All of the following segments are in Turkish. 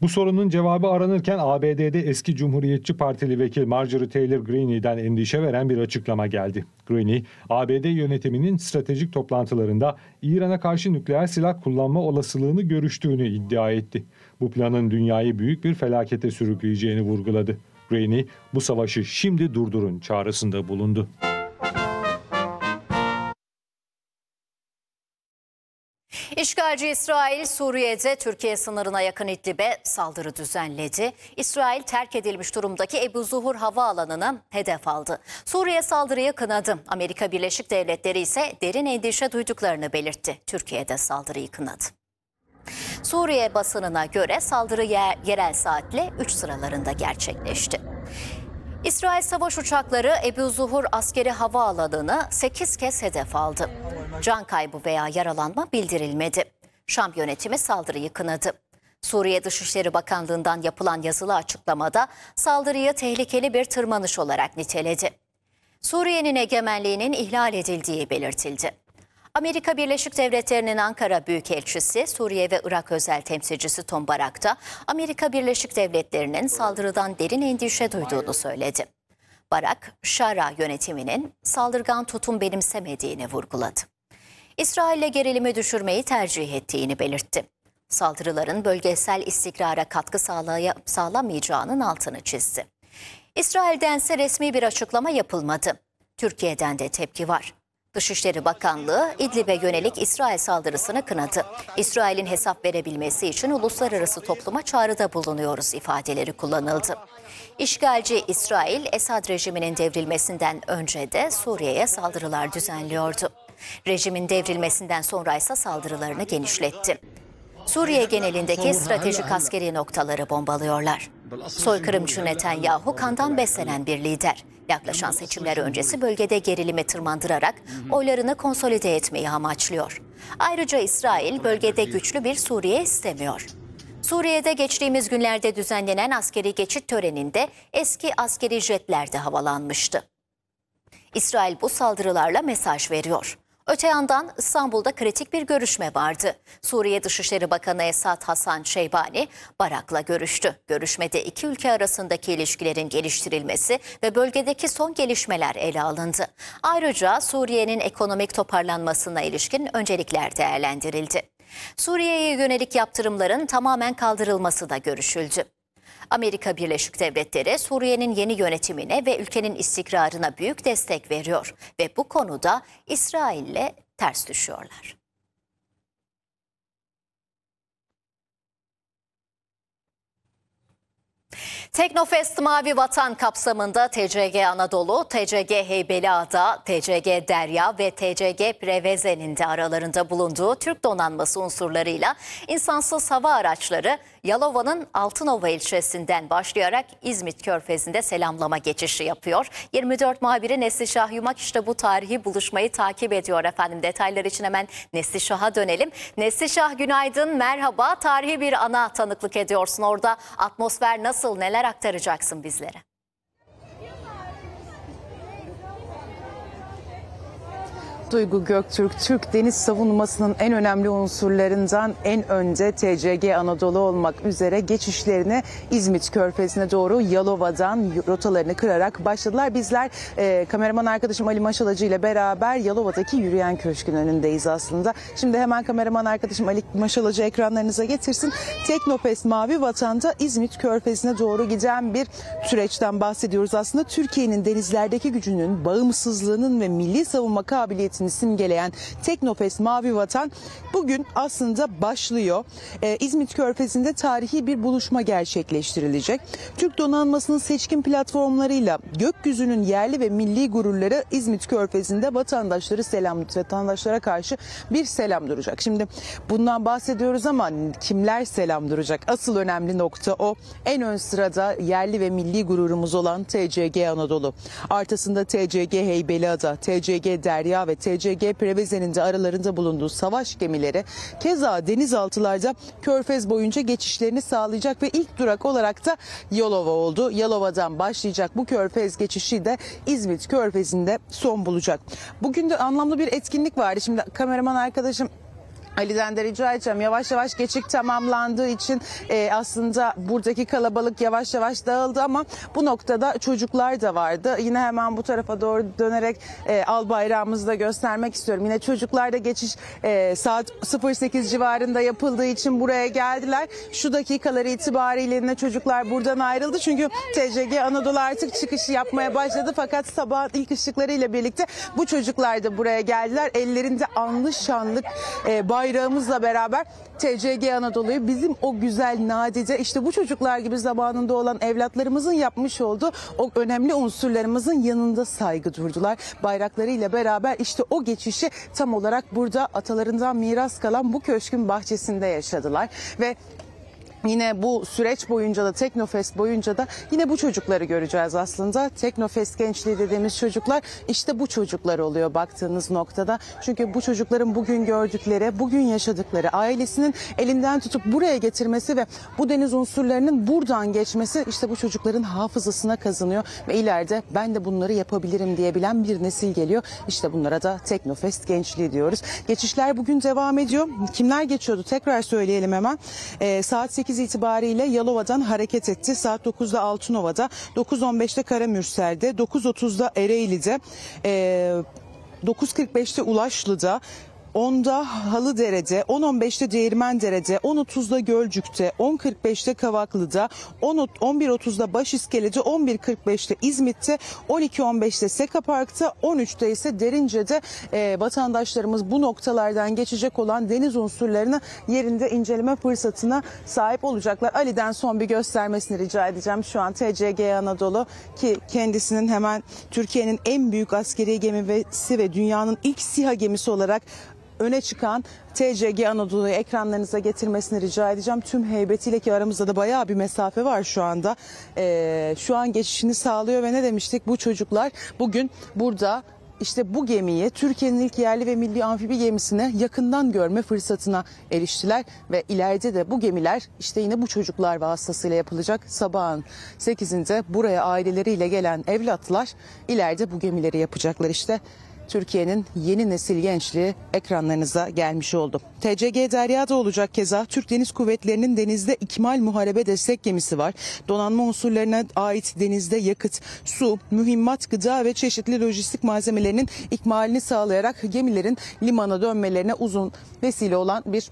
Bu sorunun cevabı aranırken ABD'de eski Cumhuriyetçi Partili vekil Marjorie Taylor Greene'den endişe veren bir açıklama geldi. Greene, ABD yönetiminin stratejik toplantılarında İran'a karşı nükleer silah kullanma olasılığını görüştüğünü iddia etti. Bu planın dünyayı büyük bir felakete sürükleyeceğini vurguladı. Greene, bu savaşı şimdi durdurun çağrısında bulundu. İşgalci İsrail, Suriye'de Türkiye sınırına yakın İdlib'e saldırı düzenledi. İsrail terk edilmiş durumdaki Ebu Zuhur havaalanını hedef aldı. Suriye saldırıyı kınadı. Amerika Birleşik Devletleri ise derin endişe duyduklarını belirtti. Türkiye'de saldırıyı kınadı. Suriye basınına göre saldırı yerel saatle 3 sıralarında gerçekleşti. İsrail savaş uçakları Ebu Zuhur askeri havaalanını 8 kez hedef aldı. Can kaybı veya yaralanma bildirilmedi. Şam yönetimi saldırıyı kınadı. Suriye Dışişleri Bakanlığı'ndan yapılan yazılı açıklamada saldırıyı tehlikeli bir tırmanış olarak niteledi. Suriye'nin egemenliğinin ihlal edildiği belirtildi. Amerika Birleşik Devletleri'nin Ankara Büyükelçisi, Suriye ve Irak özel temsilcisi Tom Barak da Amerika Birleşik Devletleri'nin saldırıdan derin endişe duyduğunu söyledi. Barak, Şara yönetiminin saldırgan tutum benimsemediğini vurguladı. İsrail'le gerilimi düşürmeyi tercih ettiğini belirtti. Saldırıların bölgesel istikrara katkı sağlamayacağının altını çizdi. İsrail'dense resmi bir açıklama yapılmadı. Türkiye'den de tepki var. Dışişleri Bakanlığı İdlib'e yönelik İsrail saldırısını kınadı. İsrail'in hesap verebilmesi için uluslararası topluma çağrıda bulunuyoruz ifadeleri kullanıldı. İşgalci İsrail, Esad rejiminin devrilmesinden önce de Suriye'ye saldırılar düzenliyordu. Rejimin devrilmesinden sonra ise saldırılarını genişletti. Suriye genelindeki stratejik askeri noktaları bombalıyorlar. Soykırımcı Netanyahu kandan beslenen bir lider. Yaklaşan seçimler öncesi bölgede gerilimi tırmandırarak oylarını konsolide etmeyi amaçlıyor. Ayrıca İsrail bölgede güçlü bir Suriye istemiyor. Suriye'de geçtiğimiz günlerde düzenlenen askeri geçit töreninde eski askeri jetler de havalanmıştı. İsrail bu saldırılarla mesaj veriyor. Öte yandan İstanbul'da kritik bir görüşme vardı. Suriye Dışişleri Bakanı Esad Hasan Şeybani, Barak'la görüştü. Görüşmede iki ülke arasındaki ilişkilerin geliştirilmesi ve bölgedeki son gelişmeler ele alındı. Ayrıca Suriye'nin ekonomik toparlanmasına ilişkin öncelikler değerlendirildi. Suriye'ye yönelik yaptırımların tamamen kaldırılması da görüşüldü. Amerika Birleşik Devletleri Suriye'nin yeni yönetimine ve ülkenin istikrarına büyük destek veriyor ve bu konuda İsrail'le ters düşüyorlar. Teknofest Mavi Vatan kapsamında TCG Anadolu, TCG Heybeliada, TCG Derya ve TCG Prevezen'in de aralarında bulunduğu Türk donanması unsurlarıyla insansız hava araçları Yalova'nın Altınova ilçesinden başlayarak İzmit Körfezi'nde selamlama geçişi yapıyor. 24 muhabiri Neslişah Yumak işte bu tarihi buluşmayı takip ediyor efendim. Detaylar için hemen Neslişah'a dönelim. Neslişah günaydın, merhaba. Tarihi bir ana tanıklık ediyorsun. Orada atmosfer nasıl, neler aktaracaksın bizlere? Duygu Göktürk, Türk deniz savunmasının en önemli unsurlarından en önce TCG Anadolu olmak üzere geçişlerini İzmit Körfezi'ne doğru Yalova'dan rotalarını kırarak başladılar. Bizler kameraman arkadaşım Ali Maşalacı ile beraber Yalova'daki Yürüyen Köşk'ün önündeyiz aslında. Şimdi hemen kameraman arkadaşım Ali Maşalacı ekranlarınıza getirsin. Teknofest Mavi Vatan'da İzmit Körfezi'ne doğru giden bir süreçten bahsediyoruz. Aslında Türkiye'nin denizlerdeki gücünün, bağımsızlığının ve milli savunma kabiliyetinin simgeleyen Teknofest Mavi Vatan bugün aslında başlıyor. İzmit Körfezi'nde tarihi bir buluşma gerçekleştirilecek. Türk donanmasının seçkin platformlarıyla gökyüzünün yerli ve milli gururları İzmit Körfezi'nde vatandaşlara karşı bir selam duracak. Şimdi bundan bahsediyoruz ama kimler selam duracak? Asıl önemli nokta o. En ön sırada yerli ve milli gururumuz olan TCG Anadolu. Arkasında TCG Heybeliada, TCG Derya ve TCG Prevezen'in de aralarında bulunduğu savaş gemileri keza denizaltılarda Körfez boyunca geçişlerini sağlayacak ve ilk durak olarak da Yalova oldu. Yalova'dan başlayacak bu Körfez geçişi de İzmit Körfezi'nde son bulacak. Bugün de anlamlı bir etkinlik vardı. Şimdi kameraman arkadaşım Ali'den de rica edeceğim. Yavaş yavaş geçit tamamlandığı için aslında buradaki kalabalık yavaş yavaş dağıldı ama bu noktada çocuklar da vardı. Yine hemen bu tarafa doğru dönerek al bayrağımızı da göstermek istiyorum. Yine çocuklar da geçiş saat 08 civarında yapıldığı için buraya geldiler. Şu dakikaları itibariyle yine çocuklar buradan ayrıldı. Çünkü TCG Anadolu artık çıkışı yapmaya başladı. Fakat sabah ilk ışıklarıyla birlikte bu çocuklar da buraya geldiler. Ellerinde anlı şanlık bayrağımızla beraber TCG Anadolu'yu bizim o güzel nadide işte bu çocuklar gibi zamanında olan evlatlarımızın yapmış olduğu o önemli unsurlarımızın yanında saygı durdular. Bayraklarıyla beraber işte o geçişi tam olarak burada atalarından miras kalan bu köşkün bahçesinde yaşadılar ve yine bu süreç boyunca da Teknofest boyunca da yine bu çocukları göreceğiz aslında. Teknofest gençliği dediğimiz çocuklar işte bu çocuklar oluyor baktığınız noktada. Çünkü bu çocukların bugün gördükleri, bugün yaşadıkları, ailesinin elinden tutup buraya getirmesi ve bu deniz unsurlarının buradan geçmesi işte bu çocukların hafızasına kazanıyor. Ve ileride ben de bunları yapabilirim diyebilen bir nesil geliyor. İşte bunlara da Teknofest gençliği diyoruz. Geçişler bugün devam ediyor. Kimler geçiyordu? Tekrar söyleyelim hemen. Saat 8 itibariyle Yalova'dan hareket etti. Saat 9'da Altınova'da, 9.15'te Karamürsel'de, 9.30'da Ereğli'de, 9.45'te Ulaşlı'da, 10'da Halıdere'de, 10.15'te Değirmendere'de, 10.30'da Gölcük'te, 10.45'te Kavaklı'da, 11.30'da Başiskele'de, 11.45'te İzmit'te, 12.15'te Seka Park'ta, 13'te ise Derince'de vatandaşlarımız bu noktalardan geçecek olan deniz unsurlarını yerinde inceleme fırsatına sahip olacaklar. Ali'den son bir göstermesini rica edeceğim. Şu an TCG Anadolu ki kendisinin hemen Türkiye'nin en büyük askeri gemisi ve dünyanın ilk SİHA gemisi olarak öne çıkan TCG Anadolu'yu ekranlarınıza getirmesini rica edeceğim. Tüm heybetiyle ki aramızda da bayağı bir mesafe var şu anda. Şu an geçişini sağlıyor ve ne demiştik? Bu çocuklar bugün burada işte bu gemiyi Türkiye'nin ilk yerli ve milli amfibi gemisine yakından görme fırsatına eriştiler. Ve ileride de bu gemiler işte yine bu çocuklar vasıtasıyla yapılacak. Sabahın 8'inde buraya aileleriyle gelen evlatlar ileride bu gemileri yapacaklar işte. Türkiye'nin yeni nesil gençliği ekranlarınıza gelmiş oldu. TCG Derya'da olacak keza. Türk Deniz Kuvvetleri'nin denizde ikmal muharebe destek gemisi var. Donanma unsurlarına ait denizde yakıt, su, mühimmat, gıda ve çeşitli lojistik malzemelerinin ikmalini sağlayarak gemilerin limana dönmelerine uzun vesile olan bir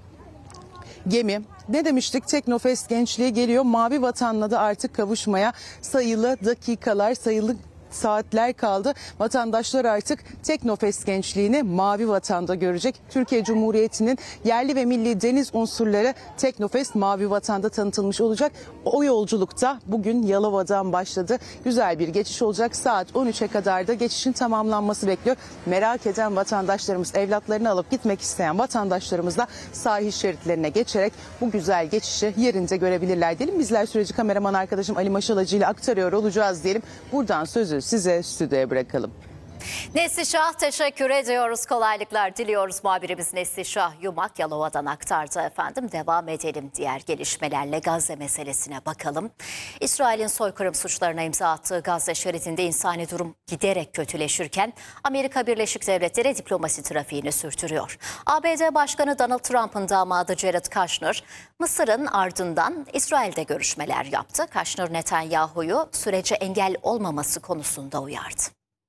gemi. Ne demiştik? Teknofest gençliği geliyor. Mavi Vatan'la da artık kavuşmaya sayılı dakikalar, sayılı saatler kaldı. Vatandaşlar artık Teknofest gençliğini Mavi Vatan'da görecek. Türkiye Cumhuriyeti'nin yerli ve milli deniz unsurları Teknofest Mavi Vatan'da tanıtılmış olacak. O yolculukta bugün Yalova'dan başladı. Güzel bir geçiş olacak. Saat 13'e kadar da geçişin tamamlanması bekliyor. Merak eden vatandaşlarımız, evlatlarını alıp gitmek isteyen vatandaşlarımız da sahil şeritlerine geçerek bu güzel geçişi yerinde görebilirler diyelim. Bizler süreci kameraman arkadaşım Ali Maşalacı ile aktarıyor olacağız diyelim. Buradan sözü size stüdyoya bırakalım. Neslişah teşekkür ediyoruz. Kolaylıklar diliyoruz. Muhabirimiz Neslişah Yumak Yalova'dan aktardı efendim. Devam edelim diğer gelişmelerle Gazze meselesine bakalım. İsrail'in soykırım suçlarına imza attığı Gazze şeridinde insani durum giderek kötüleşirken Amerika Birleşik Devletleri diplomasi trafiğini sürdürüyor. ABD Başkanı Donald Trump'ın damadı Jared Kushner, Mısır'ın ardından İsrail'de görüşmeler yaptı. Kushner Netanyahu'yu sürece engel olmaması konusunda uyardı.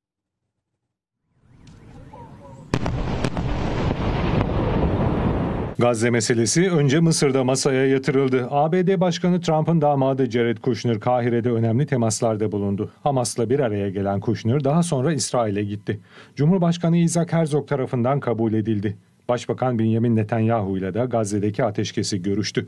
Gazze meselesi önce Mısır'da masaya yatırıldı. ABD Başkanı Trump'ın damadı Jared Kushner Kahire'de önemli temaslarda bulundu. Hamas'la bir araya gelen Kushner daha sonra İsrail'e gitti. Cumhurbaşkanı Isaac Herzog tarafından kabul edildi. Başbakan Benjamin Netanyahu ile de Gazze'deki ateşkesi görüştü.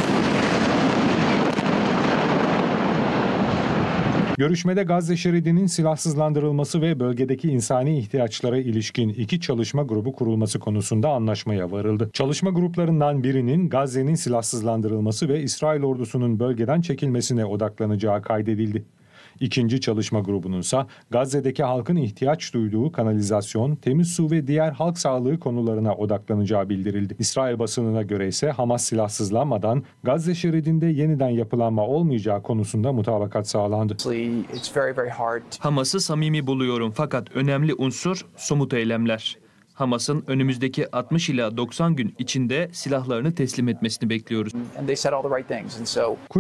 Görüşmede Gazze şeridinin silahsızlandırılması ve bölgedeki insani ihtiyaçlara ilişkin 2 çalışma grubu kurulması konusunda anlaşmaya varıldı. Çalışma gruplarından birinin Gazze'nin silahsızlandırılması ve İsrail ordusunun bölgeden çekilmesine odaklanacağı kaydedildi. İkinci çalışma grubununsa Gazze'deki halkın ihtiyaç duyduğu kanalizasyon, temiz su ve diğer halk sağlığı konularına odaklanacağı bildirildi. İsrail basınına göre ise Hamas silahsızlanmadan Gazze şeridinde yeniden yapılanma olmayacağı konusunda mutabakat sağlandı. Hamas'ı samimi buluyorum fakat önemli unsur somut eylemler. Hamas'ın önümüzdeki 60 ila 90 gün içinde silahlarını teslim etmesini bekliyoruz. And they said all the right things. And so